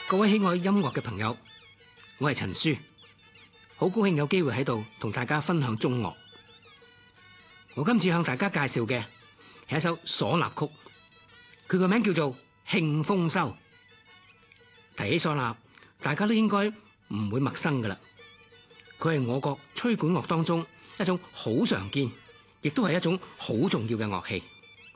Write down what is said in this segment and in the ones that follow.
各位喜愛音樂嘅朋友，我係陳書，好高興有機會喺度同大家分享中樂。我今次向大家介紹嘅係一首嗩吶曲，佢個名叫做《慶豐收》。提起嗩吶，大家都應該唔會陌生噶啦。佢係我國吹管樂當中一種好常見，亦都係一種好重要嘅樂器。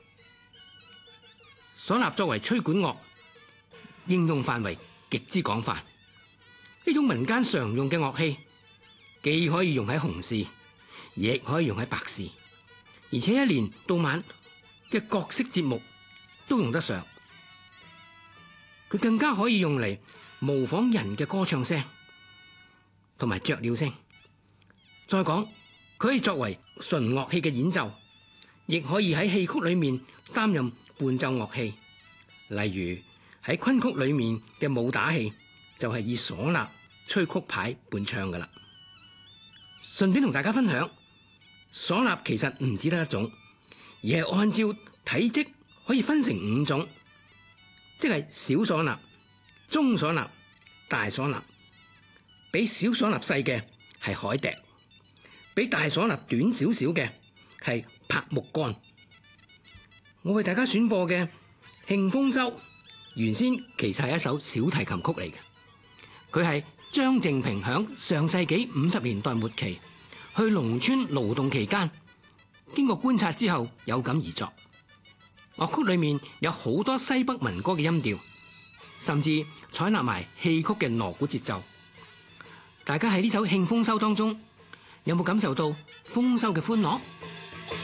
嗩吶作為吹管樂，應用範圍極之廣泛。呢種民間常用嘅樂器，既可以用喺紅事，亦可以用喺白事，而且一年到晚嘅各式節目都用得上。佢更加可以用嚟模仿人嘅歌唱聲同埋雀鳥聲。再講，佢可以作為純樂器嘅演奏，亦可以喺戲曲裏面擔任伴奏樂器。例如喺昆曲裏面嘅武打戲，就係以嗩吶吹曲牌伴唱噶啦。順便同大家分享，嗩吶其實唔止得一種，而係按照體積可以分成5種，即係小嗩吶、中嗩吶、大嗩吶。比小嗩吶細嘅係海笛，比大嗩吶短少少嘅係柏木桿。我為大家選播嘅《慶豐收》，原先其實係一首小提琴曲嚟嘅。佢係張靜平響上世紀50年代末期去農村勞動期間，經過觀察之後有感而作。樂曲裏面有好多西北民歌嘅音調，甚至採納埋戲曲嘅鑼鼓節奏。大家喺呢首《慶豐收》當中，有冇感受到豐收嘅歡樂？